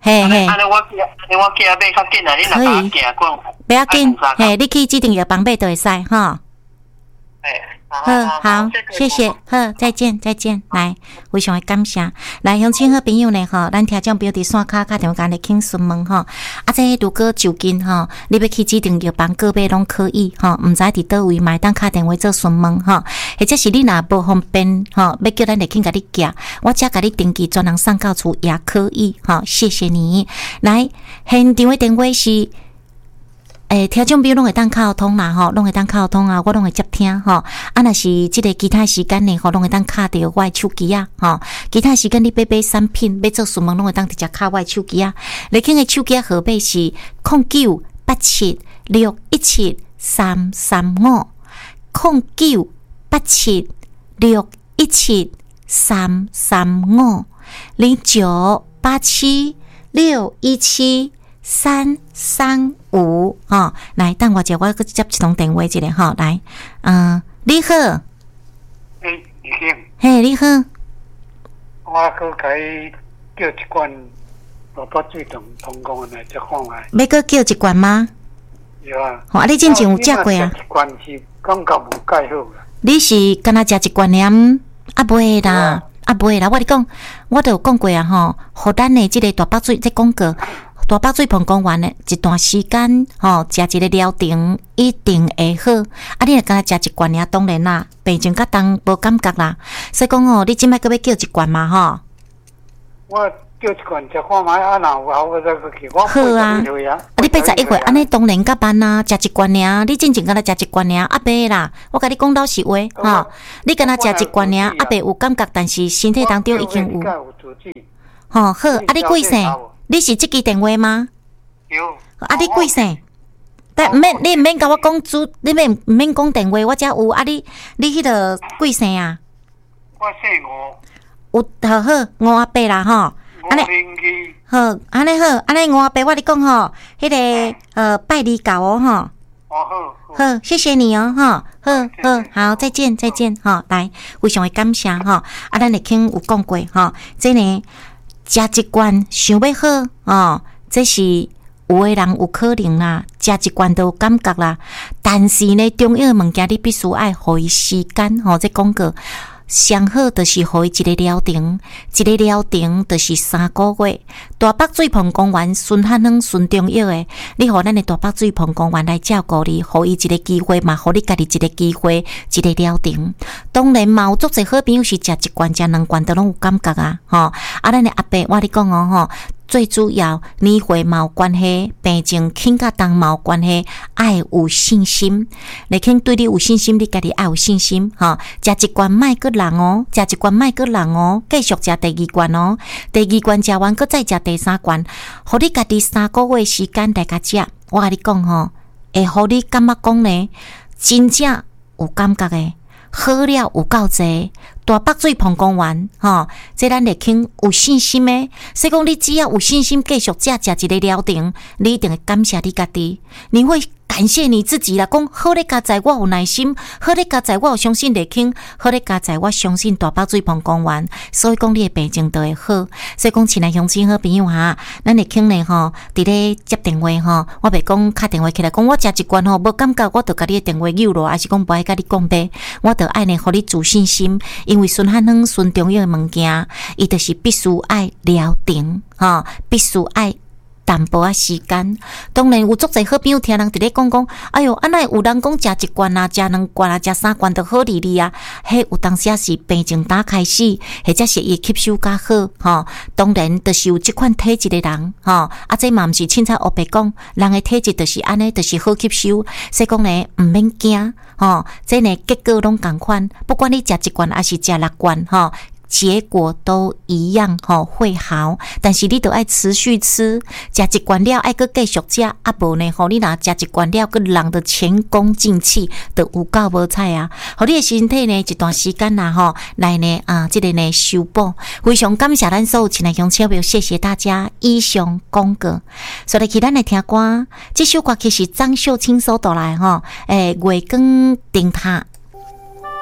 嘿嘿， 安尼我寄买较紧啊，你若甲我行讲， 不要紧，嘿，你去指定药房买就会使哈。好，谢谢，好，再见，来，非常的感谢，来，乡亲好朋友呢，咱听众朋友伫线卡打电话来请询问啊，这如果就近你要去指定药房购买拢可以毋知伫倒位买当打电话做询问或者是你若无方便要叫咱来请甲你寄，我只甲你登记专人送到厝也可以谢谢你。来，现场的电话是。听众朋友拢会当靠通啦拢会当靠通啊，我拢会接听若是即个其他时间呢拢会当卡着我的手机啊其他时间你买产品要做询问拢会当直接卡我的手机啊。你听的手机号码是0987617335 0987617335 0987617335来，等我我接一通电话一下来，你好，嘿，你好， 我去给叫一罐萝卜水通讲来再看下。 要搁叫一罐吗？ 有啊。 你之前有食过啊？ 一罐是感觉无介好。 你是敢若食一罐尔？袂啦，袂啦，我讲，我都有讲过啊互咱的即个大北水这广告。大北水膀胱丸的一段时间食一个疗程一定会好。你若敢若食一罐尔，当然啦，病情较重无感觉啦。所以讲你即摆搁要叫一罐嘛我叫一罐食看卖，若有效我再去。 好啊，你81岁，安尼当然较慢啊，食一罐尔，你真正敢若食一罐尔，袂啦。我甲你讲老实话你敢若食一罐尔，袂有感觉，但是身体当中已经有。好，你几岁？你是即支电话吗？ 有。 你几岁？但你毋免甲我讲你毋免讲电话，我遮有。你迄个几岁啊？ 我姓吴。 有好58啦安尼好，安尼58，我你讲迄个拜二到好，谢谢你好，再见来，非常的感谢咱会肯有讲过这呢。食一罐想要好这是有的人有可能啦，食一罐都有感觉啦。但是呢，重要的物件你必须爱互伊时间这广告上好就是互伊一个疗程，就是3个月。大北水膀胱丸顺汉方顺中药的，你互咱的大北水膀胱丸来照顾你，互伊一个机会嘛，互你家己一个机会，一个疗程。当然嘛，有足侪好朋友是食一罐、食2罐都拢有感觉咱的阿伯，我你讲最主要年岁嘛有关系，病情轻甲重嘛有关系，爱有信心。你肯对你有信心，你家己爱有信心食一罐莫搁人食一罐莫搁人继续食第2罐第2罐食完，搁再食第3罐，互你家己3个月时间来甲食。我甲你讲会互你感觉讲呢，真正有感觉的。好了有够济，大北水膀胱丸这咱会肯有信心的。所以讲，你只要有信心继续食一个疗程，你一定会感谢你家己，你会感谢你自己啦。讲好咧，加在我有耐心，好咧，加在我有相信会肯，好咧，加在我相信大北水膀胱丸，所以讲你的病情都会好。所以讲，亲爱乡亲好朋友咱会肯呢伫咧接电话我袂讲敲电话起来讲我食一罐无感觉，我就甲你的电话扭落，还是讲不爱甲你讲呗，我就爱呢，互你自信心，因为顺汉方顺中药的物件，伊就是必须爱疗程必须爱淡薄仔时间。当然有足侪好朋友听人伫咧讲，哎哟，安那有人讲食1罐食2罐食3罐就好哩啊。迄有当时是病情打开始，或者是伊吸收较好当然就是有即款体质的人这嘛毋是凊彩黑白讲，人的体质就是安尼，就是好吸收。所以讲呢，毋免惊这呢结果拢共款，不管你食1罐还是食6罐结果都一样会好，但是你都爱持续吃，食1罐了爱搁继续食，无呢你若食1罐了，搁人的前功尽弃，都有够无彩啊！互你的身体呢一段时间啦来呢这个呢修补。非常感谢咱所有亲爱乡亲朋友，谢谢大家。以上广告，所以去咱来听歌，这首歌其实张秀清所带来月光灯塔。